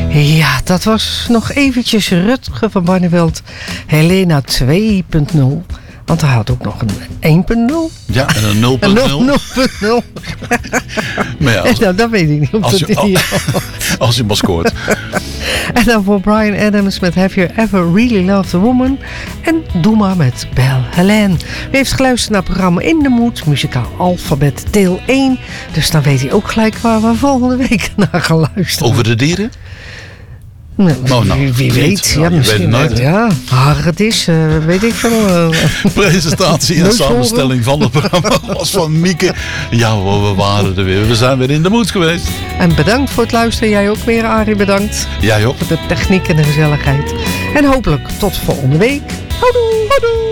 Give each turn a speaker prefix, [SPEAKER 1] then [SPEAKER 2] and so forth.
[SPEAKER 1] Ja, dat was nog eventjes Rutger van Barneveld. Helena 2.0. Want hij had ook nog een 1.0.
[SPEAKER 2] Ja, en een 0.0.
[SPEAKER 1] En 0.0.
[SPEAKER 2] Maar ja,
[SPEAKER 1] Nou, dat weet ik niet.
[SPEAKER 2] als je maar scoort.
[SPEAKER 1] En dan voor Bryan Adams met Have You Ever Really Loved a Woman? En Doe maar met Belle Helene. U heeft geluisterd naar het programma In de Moed, muzikaal alfabet deel 1. Dus dan weet hij ook gelijk waar we volgende week naar gaan luisteren.
[SPEAKER 2] Over de dieren?
[SPEAKER 1] Nou, wie weet. Ja, misschien.
[SPEAKER 2] Weet het nooit.
[SPEAKER 1] Ja, het is, weet ik veel.
[SPEAKER 2] Presentatie en samenstelling van het programma was van Mieke. Ja, we waren er weer. We zijn weer in de moed geweest.
[SPEAKER 1] En bedankt voor het luisteren. Jij ook weer, Arie. Bedankt.
[SPEAKER 2] Jij ook.
[SPEAKER 1] Voor de techniek en de gezelligheid. En hopelijk tot volgende week. Houdoe, houdoe.